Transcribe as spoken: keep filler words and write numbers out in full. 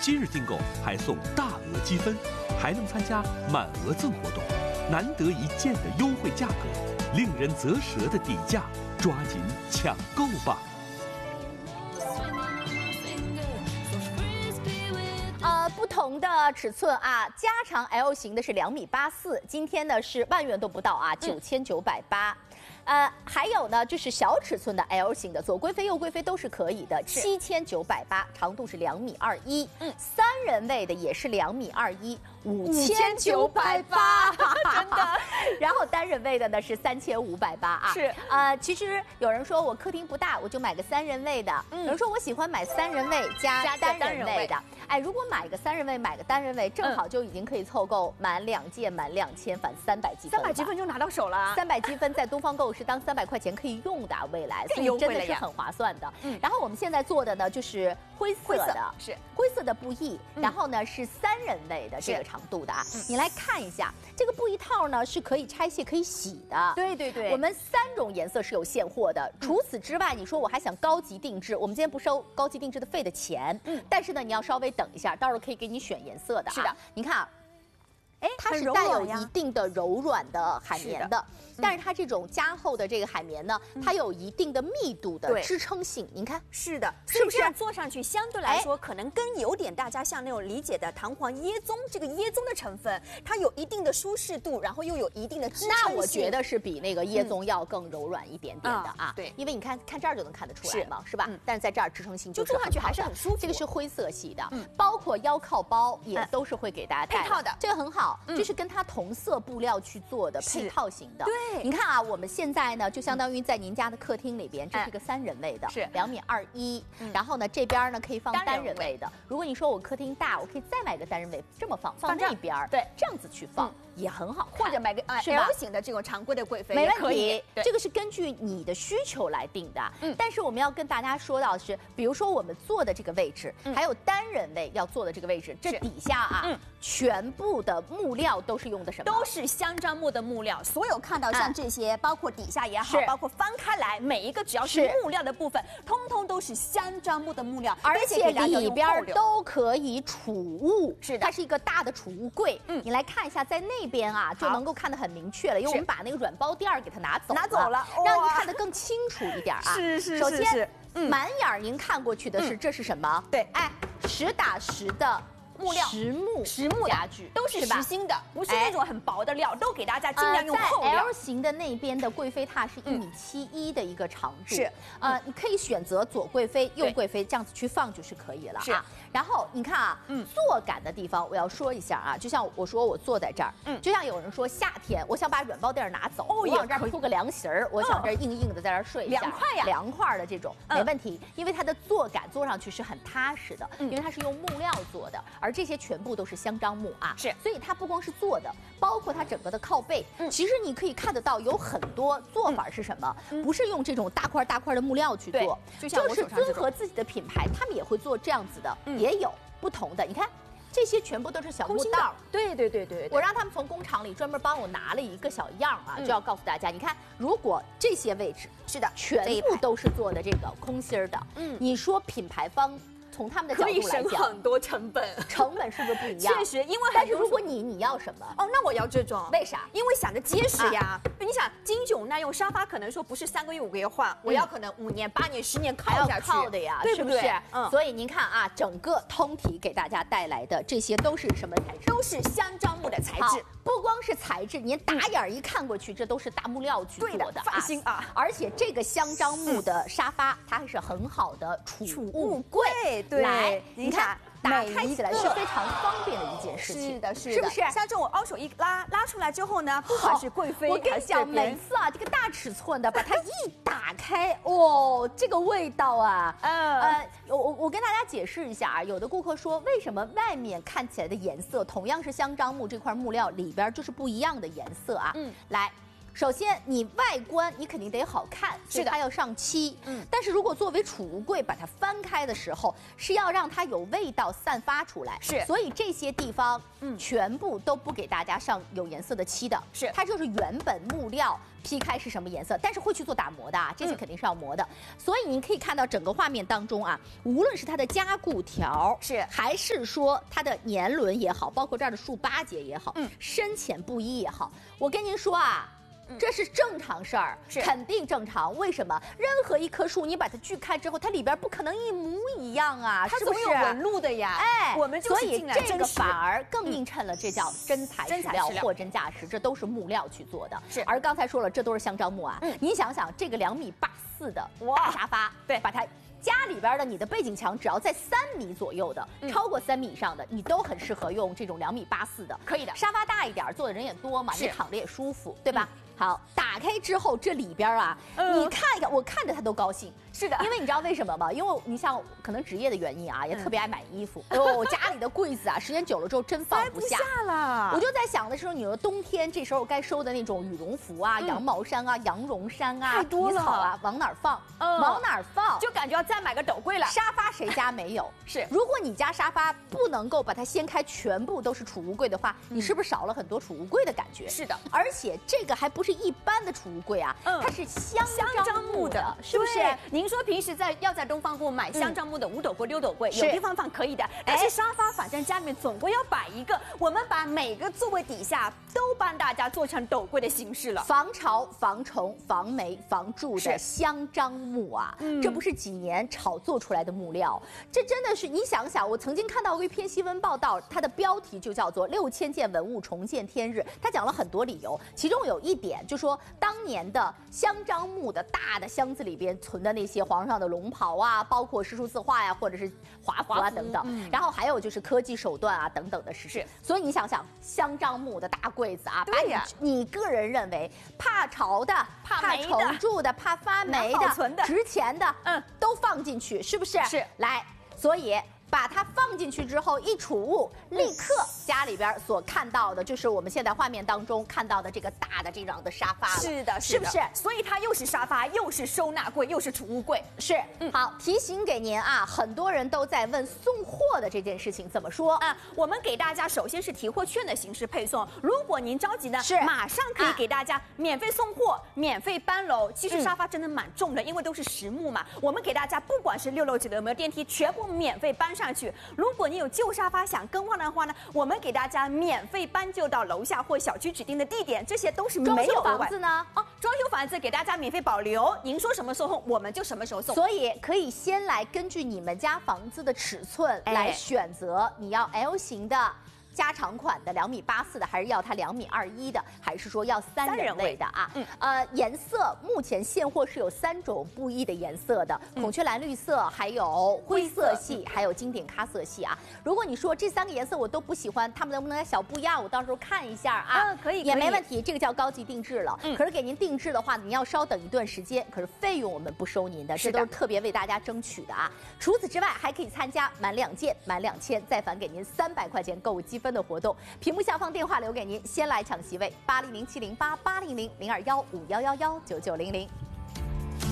今日订购还送大额积分，还能参加满额赠活动，难得一见的优惠价格，令人啧舌的底价，抓紧抢购吧！ 呃，不同的尺寸啊，加长 L 型的是两米八四，今天呢是万元都不到啊，九千九百八。呃，还有呢，就是小尺寸的 L 型的，左贵妃、右贵妃都是可以的，七千九百八，长度是两米二一。嗯，三人位的也是两米二一，五千九百八，真的。然后单人位的呢是三千五百八啊。是，呃，其实有人说我客厅不大，我就买个三人位的。嗯，有人说我喜欢买三人位加单人位的。哎，如果买个三人位，买个单人位，正好就已经可以凑够满两件，满两千，反三百积分。 三百积分就拿到手了。 三百积分在东方购是当三百块钱可以用的，未来所以真的是很划算的。嗯，然后我们现在做的呢就是灰色的，是灰色的布艺，然后呢是三人位的这个长度的啊。你来看一下，这个布艺套呢是可以拆卸、可以洗的。对对对，我们三种颜色是有现货的。除此之外，你说我还想高级定制，我们今天不收高级定制的费的钱，嗯，但是呢你要稍微等一下，到时候可以给你选颜色的。是的，你看啊。哎，它是带有一定的柔软的海绵的，但是它这种加厚的这个海绵呢，它有一定的密度的支撑性。您看， 是的，是不是做上去相对来说可能跟有点大家像那种理解的弹簧椰棕这个椰棕的成分，它有一定的舒适度，然后又有一定的支撑性。 那我觉得是比那个椰棕要更柔软一点点的啊。对，因为你看看这儿就能看得出来嘛，是吧？但是在这儿支撑性就坐上去还是很舒服。 这个是灰色系的，包括腰靠包也都是会给大家带套的，这个很好。这是跟它同色布料去做的配套型的。对，你看啊，我们现在呢就相当于在您家的客厅里边，这是一个三人位的，是两米二一。然后呢这边呢可以放单人位的。如果你说我客厅大，我可以再买个单人位，这么放，放那边，对，这样子去放也很好看。 或者买个 L 型的这种常规的贵妃， 没问题。这个是根据你的需求来定的。嗯，但是我们要跟大家说到的是，比如说我们坐的这个位置，还有单人位要坐的这个位置，这底下啊，全部的木料都是用的什么？ 都是香樟木的木料。所有看到像这些，包括底下也好，包括翻开来，每一个只要是木料的部分，通通都是香樟木的木料， 而且里边都可以储物。是的，它是一个大的储物柜。嗯，你来看一下，在那边啊就能够看得很明确了，因为我们把那个软包垫给它拿走了，拿走了，让您看得更清楚一点啊。是是是。首先，满眼您看过去的是这是什么？对，哎，实打实的。木料、实木、 实木家具都是实心的，不是那种很薄的料，都给大家尽量用厚料。 在 L 型的那边的贵妃榻是一米七一的一个长度，是呃，你可以选择左贵妃、右贵妃这样子去放就是可以了啊。然后你看啊，嗯，坐感的地方我要说一下啊，就像我说我坐在这儿，嗯，就像有人说夏天我想把软包垫拿走，我往这儿铺个凉席儿，我想这儿硬硬的在这儿睡一下，凉快呀，凉快的这种没问题，因为它的坐感坐上去是很踏实的，因为它是用木料做的。而这些全部都是香樟木啊，是，所以它不光是做的，包括它整个的靠背，嗯，其实你可以看得到有很多做法是什么，不是用这种大块大块的木料去做，就像就是综合自己的品牌，他们也会做这样子的，也有不同的，你看。这些全部都是小木道，对对对对，我让他们从工厂里专门帮我拿了一个小样啊，就要告诉大家，你看，如果这些位置是的，全部都是做的这个空心儿的，嗯，你说品牌方。从他们的角度来讲，可以省很多成本， 成本是不是不一样？ 确实，因为但是如果你你要什么？ 哦，那我要这种， 为啥？ 因为想着结实呀。你想经久耐用，沙发可能说不是三个月五个月换，我要可能五年八年十年靠下去， 靠的呀， 对不对？ 嗯。所以您看啊，整个通体给大家带来的这些都是什么材质？ 都是香樟木的材质。 不光是材质，您打眼一看过去，这都是大木料去做的， 放心啊。 而且这个香樟木的沙发，它还是很好的储物柜。 对， 来。你看，打开起来是非常方便的一件事情。 是的，是的， 是不是？ 像这种凹手一拉拉出来之后呢，不管是贵妃， 我跟你讲，每次啊，这个大尺寸的把它一打开，哦，这个味道啊，嗯呃，我我我跟大家解释一下啊，有的顾客说，为什么外面看起来的颜色同样是香樟木这块木料，里边就是不一样的颜色啊？嗯，来。 首先你外观你肯定得好看，是它要上漆。嗯，但是如果作为储物柜把它翻开的时候，是要让它有味道散发出来。是，所以这些地方嗯全部都不给大家上有颜色的漆的。是，它就是原本木料劈开是什么颜色，但是会去做打磨的啊，这些肯定是要磨的。嗯、所以您可以看到整个画面当中啊，无论是它的加固条是，还是说它的年轮也好，包括这儿的竖八节也好，嗯，深浅不一也好，我跟您说啊。这是正常事儿，是肯定正常。为什么？任何一棵树，你把它锯开之后，它里边不可能一模一样啊， 它总有纹路的呀。哎，我们所以这个反而更映衬了这叫真材实料、货真价实，这都是木料去做的。是，而刚才说了，这都是香樟木啊。嗯，你想想，这个两米八四的大沙发，对，把它。家里边的你的背景墙只要在三米左右的，嗯、超过三米以上的，你都很适合用这种两米八四的，可以的。沙发大一点，坐的人也多嘛，你躺着也舒服，对吧？嗯、好，打开之后这里边啊，嗯、你看一看，我看着他都高兴。是的，因为你知道为什么吗？因为你像可能职业的原因啊，也特别爱买衣服。哎呦，我家里的柜子啊，时间久了之后真放不下了。我就在想的时候，你说冬天这时候该收的那种羽绒服啊、羊毛衫啊、羊绒衫啊、皮草啊，往哪儿放？往哪儿放？ 就感觉要再买个斗柜了。 沙发谁家没有？是，如果你家沙发不能够把它掀开，全部都是储物柜的话，你是不是少了很多储物柜的感觉？是的，而且这个还不是一般的储物柜啊，它是香樟木的，是不是？ 您说平时在要在东方购买香樟木的五斗柜、六斗柜，有地方放可以的，但是沙发反正家里面总归要摆一个，我们把每个座位底下都帮大家做成斗柜的形式了， 防潮、防虫、防霉、防蛀的香樟木啊，这不是几年炒作出来的木料，这真的是你想想，我曾经看到过一篇新闻报道，它的标题就叫做“六千件文物重见天日”，它讲了很多理由，其中有一点就说当年的香樟木的大的箱子里边存的那些皇上的龙袍啊，包括诗书字画呀、啊，或者是华服啊等等，嗯、然后还有就是科技手段啊等等的事情。所以你想想，香樟木的大柜子啊，把你你个人认为怕潮的、怕虫蛀的、怕发霉的、值钱的，嗯，都放进去，是不是？是。来，所以。把它放进去之后一储物，立刻家里边所看到的就是我们现在画面当中看到的这个大的这样的沙发了。 是的， 是不是？ 所以它又是沙发，又是收纳柜，又是储物柜。 是，嗯、好，提醒给您啊，很多人都在问送货的这件事情怎么说啊？ 我们给大家首先是提货券的形式配送，如果您着急呢，是马上可以给大家免费送货、啊、免费搬楼。其实沙发真的蛮重的，嗯、因为都是实木嘛。我们给大家不管是六楼几楼有没有电梯，全部免费搬上。上去，如果你有旧沙发想更换的话呢，我们给大家免费搬就到楼下或小区指定的地点，这些都是没有房子呢。 哦，装修房子给大家免费保留，您说什么时候我们就什么时候送。 所以可以先来根据你们家房子的尺寸来选择，你要 L 型的。加长款的两米八四的，还是要它两米二一的，还是说要三人位的啊？嗯，呃，颜色目前现货是有三种不一的颜色的，孔雀蓝绿色，还有灰色系，还有经典咖色系啊。如果你说这三个颜色我都不喜欢，他们能不能小不一样？我到时候看一下啊。 嗯，可以， 也没问题，这个叫高级定制了。嗯，可是给您定制的话，您要稍等一段时间，可是费用我们不收您的，这都是特别为大家争取的啊。除此之外，还可以参加满两件满两千再返给您三百块钱购物积分的活动。屏幕下方电话留给您，先来抢席位：八零零七零八八零零零二幺五幺幺幺九九零零。